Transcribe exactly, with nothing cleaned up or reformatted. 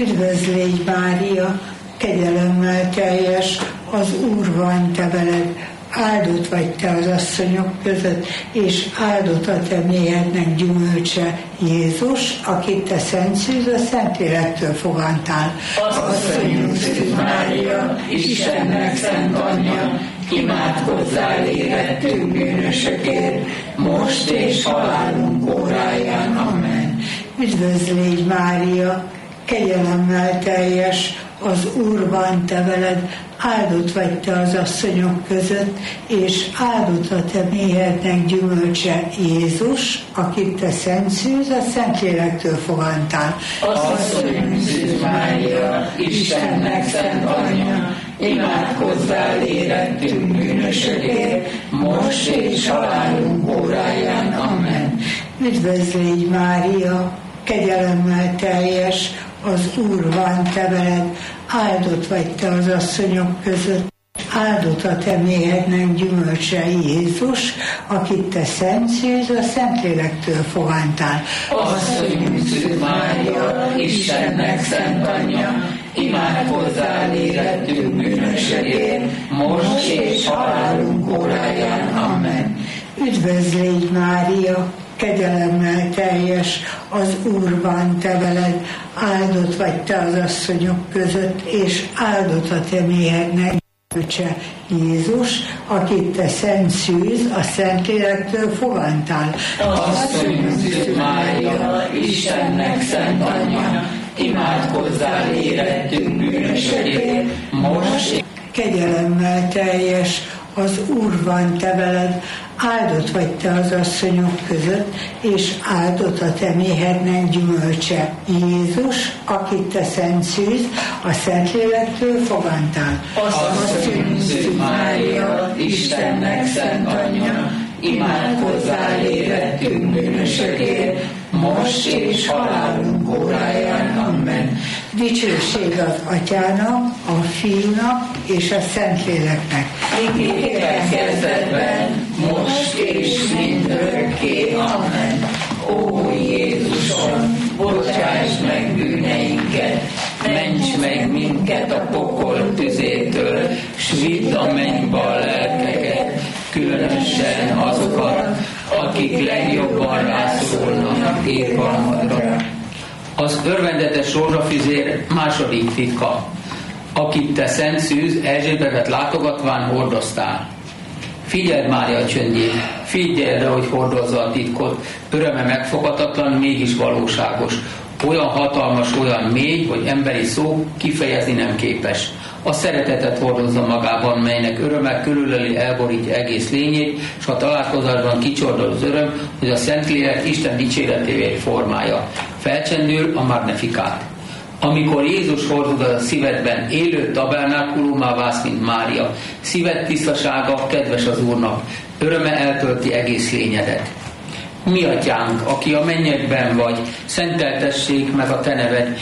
Üdvözlégy Mária, kegyelemmel teljes, az Úr van te veled, áldott vagy te az asszonyok között, és áldott a te méhednek gyümölcse, Jézus, akit te szent szűz, a Szentlélektől fogantál. Asszonyunk Szűz Mária, Istennek szent anyja, imádkozzál érettünk bűnösökért, most és halálunk óráján. Amen. Üdvözlégy Mária, kegyelemmel teljes, az Úr van te veled, áldott vagy te az asszonyok között, és áldott a te méhednek gyümölcse, Jézus, akit te szent szűz, a Szentlélektől fogantál. Asszonyunk Szűz Mária, Istennek szent anyja, imádkozzál érettünk bűnösökért, most és halálunk óráján. Amen. Üdvözlégy Mária, kegyelemmel teljes, az Úr van te veled, áldott vagy te az asszonyok között, áldott a te méhednek gyümölcse, Jézus, akit te szent szűz, a Szentlélektől fogantál. Asszonyunk Szűz Mária, Istennek szent anyja, imádkozzál érettünk bűnösökért, most és halálunk óráján. Amen. Üdvözlégy Mária, kegyelemmel teljes, az Úr van te veled, áldott vagy te az asszonyok között, és áldott a te méhednek gyümölcse, Jézus, akit te szent szűz, a Szentlélektől fogantál. Asszonyunk Szűz Mária, Istennek szent anyja, imádkozzál érettünk bűnösökért, most kegyelemmel teljes, az Úr van te veled, áldott vagy te az asszonyok között, és áldott a te méhednek gyümölcse, Jézus, akit te szent szűz, a Szentlélektől fogantál. Asszonyunk Szűz Mária, Istennek szent anyja, imádkozzál érettünk bűnösökért, most és halálunk óráján. Amen. Dicsőség az Atyának, a Fiúnak és a Szentléleknek. Miképpen kezdetben, most és mindörökké. Amen. Ó Jézusom, bocsáss meg bűneinket, ments meg minket a pokol tüzétől, s vidd a mennybe a lelkeket, különösen azokat, akik legjobban rászorulnak irgalmadra. Az örvendetes rózsafüzér második titka, akit te szent szűz, Erzsébetet látogatván hordoztál. Figyeld Mária csöndjét, figyelj erre, hogy hordozza a titkot, öröme megfoghatatlan, mégis valóságos. Olyan hatalmas, olyan mély, hogy emberi szó kifejezni nem képes. A szeretetet hordozza magában, melynek öröme körülöli, elborítja egész lényét, és a találkozásban kicsordul az öröm, hogy a Szentlélek Isten dicséretévé formája. Felcsendül a Magnifikát. Amikor Jézus hordod a szívedben, élő tabernákulumá válsz, mint Mária. Szíved tisztasága kedves az Úrnak, öröme eltölti egész lényedet. Mi atyánk, aki a mennyekben vagy, szenteltessék meg a te neved,